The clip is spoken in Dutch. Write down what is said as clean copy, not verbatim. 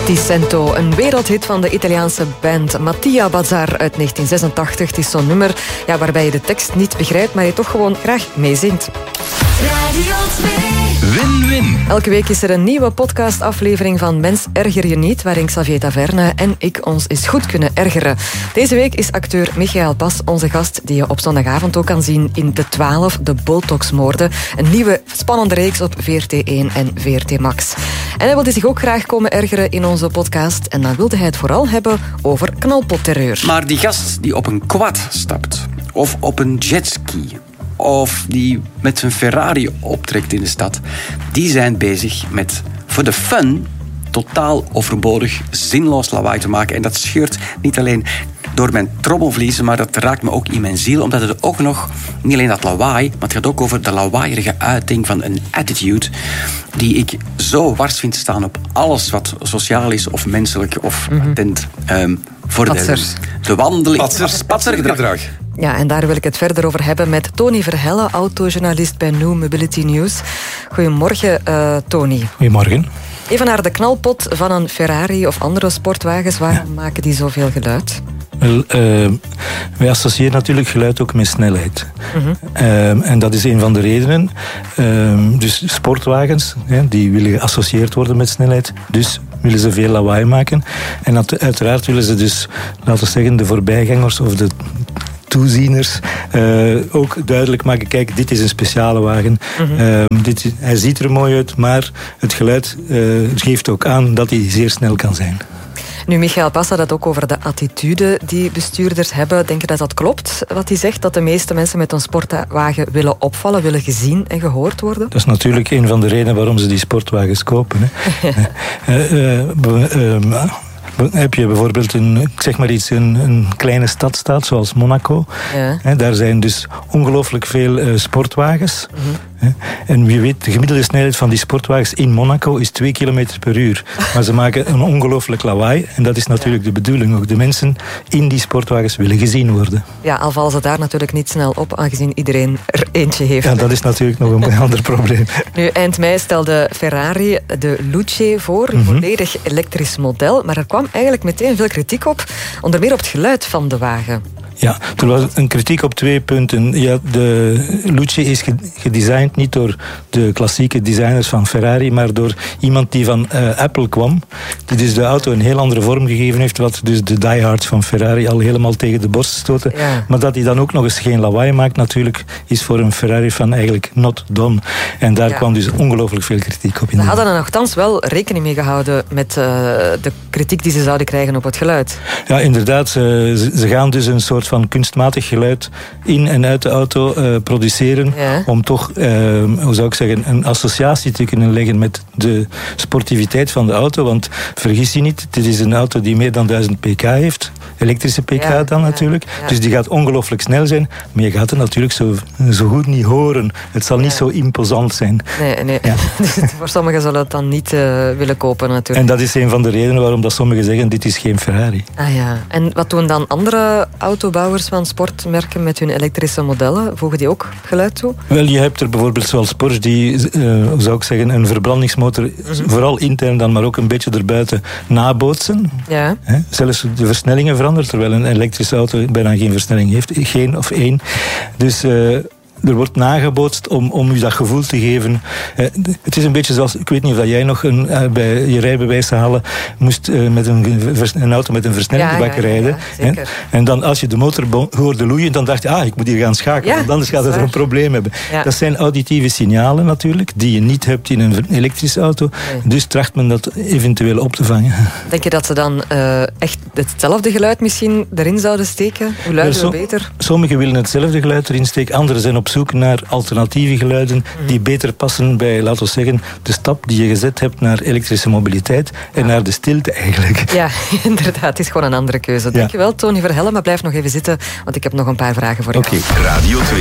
Ticento, een wereldhit van de Italiaanse band Mattia Bazar uit 1986. Het is zo'n nummer waarbij je de tekst niet begrijpt, maar je toch gewoon graag meezingt. Radio 2. Win-win. Elke week is er een nieuwe podcastaflevering van Mens Erger Je Niet, waarin Xavier Taverne en ik ons eens goed kunnen ergeren. Deze week is acteur Michael Pas onze gast, die je op zondagavond ook kan zien in De 12, de Botox-moorden. Een nieuwe spannende reeks op VRT1 en VRT Max. En hij wilde zich ook graag komen ergeren in onze podcast. En dan wilde hij het vooral hebben over knalpotterreur. Maar die gast die op een quad stapt, of op een jetski, of die met zijn Ferrari optrekt in de stad, die zijn bezig met, voor de fun, totaal overbodig, zinloos lawaai te maken. En dat scheurt niet alleen door mijn trommelvliezen, maar dat raakt me ook in mijn ziel, omdat het ook nog, niet alleen dat lawaai, maar het gaat ook over de lawaaierige uiting van een attitude die ik zo wars vind staan op alles wat sociaal is of menselijk of attent voor de wandeling. Patsergedrag. Ja, en daar wil ik het verder over hebben met Tony Verhelle, autojournalist bij New Mobility News. Goedemorgen, Tony. Goedemorgen. Even naar de knalpot van een Ferrari of andere sportwagens. Waarom maken die zoveel geluid? Wel, wij associëren natuurlijk geluid ook met snelheid. En dat is een van de redenen. Dus sportwagens, die willen geassocieerd worden met snelheid. Dus willen ze veel lawaai maken. En uiteraard willen ze dus, laten we zeggen, de voorbijgangers of de toezieners ook duidelijk maken, kijk, dit is een speciale wagen. Hij ziet er mooi uit, maar het geluid geeft ook aan dat hij zeer snel kan zijn. Nu, Michael Pas had het ook over de attitude die bestuurders hebben. Denk je dat dat klopt, wat hij zegt? Dat de meeste mensen met een sportwagen willen opvallen, willen gezien en gehoord worden? Dat is natuurlijk een van de redenen waarom ze die sportwagens kopen. Heb je bijvoorbeeld een kleine stadstaat zoals Monaco. Ja. Daar zijn dus ongelooflijk veel sportwagens. En wie weet, de gemiddelde snelheid van die sportwagens in Monaco is 2 kilometer per uur. Maar ze maken een ongelooflijk lawaai. En dat is natuurlijk de bedoeling. Ook de mensen in die sportwagens willen gezien worden. Ja, al vallen ze daar natuurlijk niet snel op, aangezien iedereen er eentje heeft. Ja, dat is natuurlijk nog een ander probleem. Nu, eind mei stelde Ferrari de Luce voor, een volledig elektrisch model. Maar er kwam eigenlijk meteen veel kritiek op, onder meer op het geluid van de wagen. Ja, er was een kritiek op 2 punten. Ja, de Luce is gedesigned niet door de klassieke designers van Ferrari, maar door iemand die van Apple kwam, die dus de auto een heel andere vorm gegeven heeft, wat dus de diehards van Ferrari al helemaal tegen de borst stoten. Ja. Maar dat hij dan ook nog eens geen lawaai maakt, natuurlijk, is voor een Ferrari-fan eigenlijk not done. En daar kwam dus ongelooflijk veel kritiek op. Ze hadden er nogthans wel rekening mee gehouden met de kritiek die ze zouden krijgen op het geluid. Ja, inderdaad. Ze gaan dus een soort van kunstmatig geluid in en uit de auto produceren, om toch, hoe zou ik zeggen, een associatie te kunnen leggen met de sportiviteit van de auto. Want vergis je niet, dit is een auto die meer dan 1000 pk heeft. Elektrische pk natuurlijk. Ja. Dus die gaat ongelooflijk snel zijn. Maar je gaat het natuurlijk zo goed niet horen. Het zal niet zo imposant zijn. Nee. Ja. Dus voor sommigen zullen het dan niet willen kopen natuurlijk. En dat is een van de redenen waarom dat sommigen zeggen, dit is geen Ferrari. Ah ja. En wat doen dan andere autobouwers van sportmerken met hun elektrische modellen? Voegen die ook geluid toe? Wel, je hebt er bijvoorbeeld zoals Porsche die, zou ik zeggen, een verbrandingsmotor, vooral intern dan, maar ook een beetje erbuiten, nabootsen. Ja. Zelfs de versnellingen veranderen, terwijl een elektrische auto bijna geen versnelling heeft. Geen of één. Dus er wordt nagebootst om u dat gevoel te geven. Het is een beetje zoals, ik weet niet of dat jij nog bij je rijbewijs halen moest met een auto met een versnellingsbak rijden. Ja, en dan als je de motor hoorde loeien, dan dacht je, ik moet hier gaan schakelen, want anders gaat het een probleem hebben. Ja. Dat zijn auditieve signalen natuurlijk, die je niet hebt in een elektrische auto. Nee. Dus tracht men dat eventueel op te vangen. Denk je dat ze dan echt hetzelfde geluid misschien erin zouden steken? Hoe luider, hoe beter? Sommigen willen hetzelfde geluid erin steken, anderen zijn op zoek naar alternatieve geluiden die beter passen bij, laten we zeggen, de stap die je gezet hebt naar elektrische mobiliteit en naar de stilte eigenlijk. Ja, inderdaad. Het is gewoon een andere keuze. Dankjewel, Tony Verhelle, maar blijf nog even zitten, want ik heb nog een paar vragen voor jou. Oké. Radio 2.